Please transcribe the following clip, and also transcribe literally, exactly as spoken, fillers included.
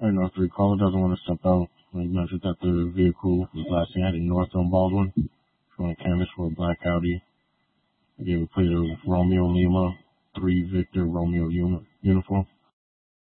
I know three caller doesn't want to step out. Like mentioned that the vehicle was last seen at in North on Baldwin. Showing canvas for a black Audi. They gave a plate of Romeo Lima, three Victor Romeo uni- uniform.